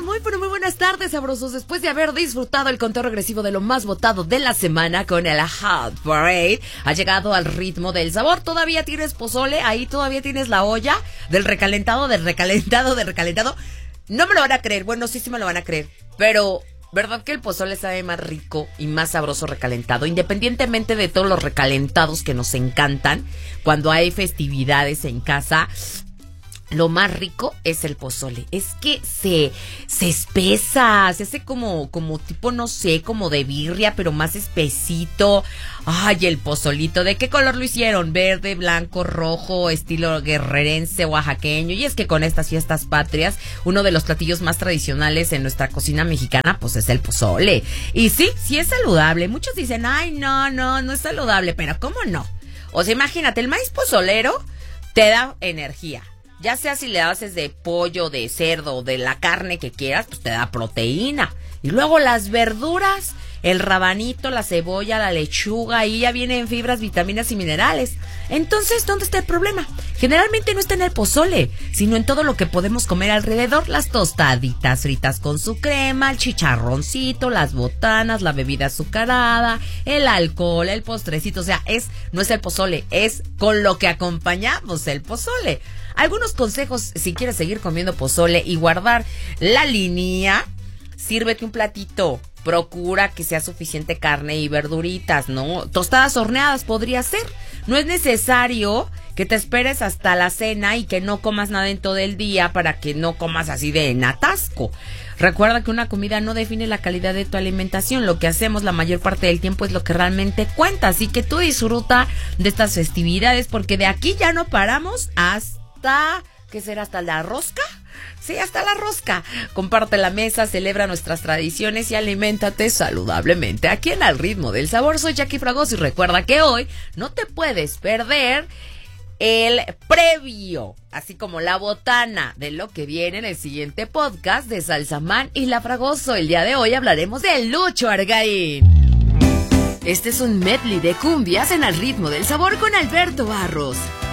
sabor, muy buenas tardes, sabrosos. Después de haber disfrutado el conteo regresivo de lo más votado de la semana con el Hot Parade, ha llegado al ritmo del sabor. ¿Todavía tienes pozole? Ahí todavía tienes la olla del recalentado. No me lo van a creer. Bueno, sí me lo van a creer. Pero, ¿verdad que el pozole sabe más rico y más sabroso recalentado? Independientemente de todos los recalentados que nos encantan, cuando hay festividades en casa, lo más rico es el pozole. Es que se espesa, se hace como tipo, no sé, como de birria, pero más espesito. Ay, el pozolito, ¿de qué color lo hicieron? Verde, blanco, rojo, estilo guerrerense, oaxaqueño. Y es que con estas fiestas patrias, uno de los platillos más tradicionales en nuestra cocina mexicana, pues es el pozole. Y sí es saludable. Muchos dicen, ay, no es saludable, pero ¿cómo no? O sea, imagínate, el maíz pozolero te da energía. Ya sea si le haces de pollo, de cerdo, de la carne que quieras, pues te da proteína. Y luego las verduras, el rabanito, la cebolla, la lechuga, ahí ya vienen fibras, vitaminas y minerales. Entonces, ¿dónde está el problema? Generalmente no está en el pozole, sino en todo lo que podemos comer alrededor. Las tostaditas fritas con su crema, el chicharroncito, las botanas, la bebida azucarada, el alcohol, el postrecito. O sea, no es el pozole, es con lo que acompañamos el pozole. Algunos consejos si quieres seguir comiendo pozole y guardar la línea: sírvete un platito, procura que sea suficiente carne y verduritas, ¿no? Tostadas horneadas podría ser. No es necesario que te esperes hasta la cena y que no comas nada en todo el día para que no comas así de en atasco. Recuerda que una comida no define la calidad de tu alimentación. Lo que hacemos la mayor parte del tiempo es lo que realmente cuenta. Así que tú disfruta de estas festividades, porque de aquí ya no paramos ¿qué será? ¿Hasta la rosca? Sí, hasta la rosca. Comparte la mesa, celebra nuestras tradiciones y aliméntate saludablemente. Aquí en Al Ritmo del Sabor, soy Jackie Fragoso y recuerda que hoy no te puedes perder el previo, así como la botana de lo que viene en el siguiente podcast de Salsamán y La Fragoso. El día de hoy hablaremos de Lucho Argaín. Este es un medley de cumbias en Al Ritmo del Sabor con Alberto Barros.